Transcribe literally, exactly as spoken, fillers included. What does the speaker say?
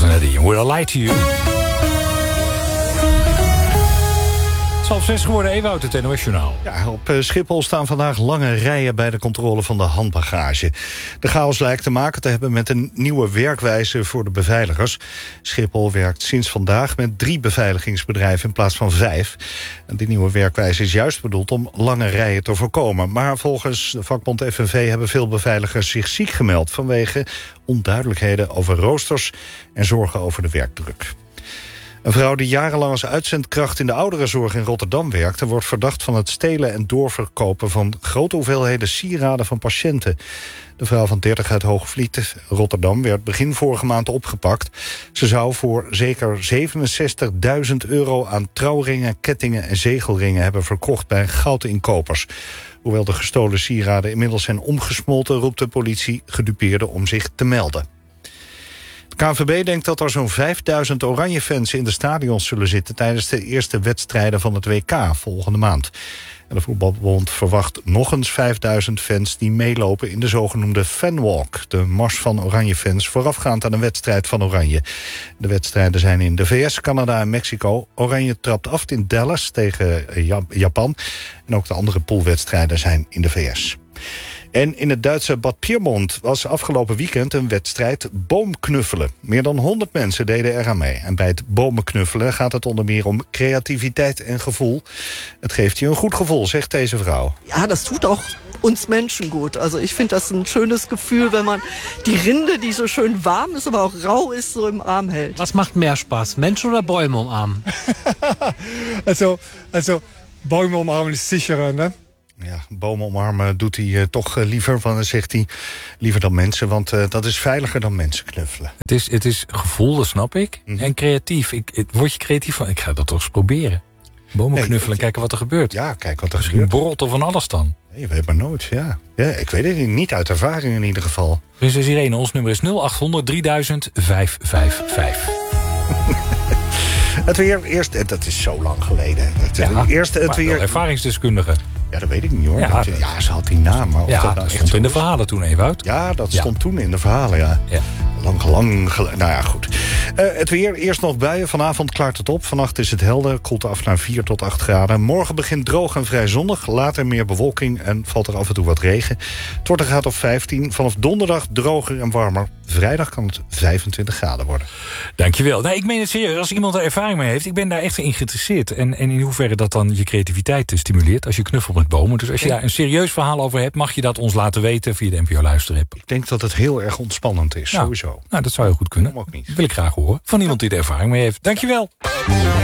Nadine, Will I Lie to You? Het is half zes geworden, Ewout, het N O S-journaal. Ja, op Schiphol staan vandaag lange rijen bij de controle van de handbagage. De chaos lijkt te maken te hebben met een nieuwe werkwijze voor de beveiligers. Schiphol werkt sinds vandaag met drie beveiligingsbedrijven in plaats van vijf. En die nieuwe werkwijze is juist bedoeld om lange rijen te voorkomen. Maar volgens de vakbond F N V hebben veel beveiligers zich ziek gemeld vanwege onduidelijkheden over roosters en zorgen over de werkdruk. Een vrouw die jarenlang als uitzendkracht in de ouderenzorg in Rotterdam werkte, wordt verdacht van het stelen en doorverkopen van grote hoeveelheden sieraden van patiënten. De vrouw van dertig uit Hoogvliet, Rotterdam, werd begin vorige maand opgepakt. Ze zou voor zeker zevenenzestigduizend euro aan trouwringen, kettingen en zegelringen hebben verkocht bij goudinkopers. Hoewel de gestolen sieraden inmiddels zijn omgesmolten, roept de politie gedupeerden om zich te melden. De K N V B denkt dat er zo'n vijfduizend Oranje-fans in de stadions zullen zitten tijdens de eerste wedstrijden van het W K volgende maand. En de voetbalbond verwacht nog eens vijfduizend fans die meelopen in de zogenoemde Fanwalk, de mars van Oranje-fans voorafgaand aan een wedstrijd van Oranje. De wedstrijden zijn in de V S, Canada en Mexico. Oranje trapt af in Dallas tegen Japan. En ook de andere poolwedstrijden zijn in de V S. En in het Duitse Bad Pyrmont was afgelopen weekend een wedstrijd boomknuffelen. Meer dan honderd mensen deden eraan mee. En bij het bomenknuffelen gaat het onder meer om creativiteit en gevoel. Het geeft je een goed gevoel, zegt deze vrouw. Ja, dat doet ook uns Menschen gut. Also ich finde das ein schönes Gefühl, wenn man die Rinde, die so schön warm ist, aber auch rau ist, so im Arm hält. Was macht mehr Spaß, Menschen oder Bäume umarmen? also, also Bäume umarmen ist sicherer, ne? Ja, bomen omarmen doet hij uh, toch uh, liever, van, zegt hij, liever dan mensen. Want uh, dat is veiliger dan mensen knuffelen. Het is, het is gevoel, dat snap ik. Mm-hmm. En creatief. Ik, het, word je creatief van? Ik ga dat toch eens proberen. Bomen nee, knuffelen en kijken wat er gebeurt. Ja, kijk wat er Misschien gebeurt. borrelt er van alles dan. Nee, je weet maar nooit, ja. ja. Ik weet het niet, niet uit ervaring in ieder geval. Prinses Irene, ons nummer is nul achthonderd drieduizend vijfhonderdvijfenvijftig. Het weer, eerst, dat is zo lang geleden. Het, ja, eerst het weer. Ervaringsdeskundige. Ja, dat weet ik niet hoor. Ja, dat, ja ze had die naam. Maar ja, dat, dat stond in de verhalen toen, Ewout. Ja, dat ja. stond toen in de verhalen, ja. ja. Lang, lang geleden. Nou ja, goed. Uh, het weer, eerst nog buien. Vanavond klaart het op. Vannacht is het helder. Koelt af naar vier tot acht graden. Morgen begint droog en vrij zonnig. Later meer bewolking en valt er af en toe wat regen. Het wordt een graad of vijftien. Vanaf donderdag droger en warmer. Vrijdag kan het vijfentwintig graden worden. Dankjewel. Nou, ik meen het serieus. Als iemand er ervaring mee heeft, ik ben daar echt in geïnteresseerd. En, en in hoeverre dat dan je creativiteit stimuleert als je knuffelt met bomen. Dus als je daar een serieus verhaal over hebt, mag je dat ons laten weten via de N P O-luisterapp. Ik denk dat het heel erg ontspannend is, nou, sowieso. Nou, dat zou heel goed kunnen. Dat mag niet. Dat wil ik graag horen. Van iemand die er ervaring mee heeft. Dankjewel.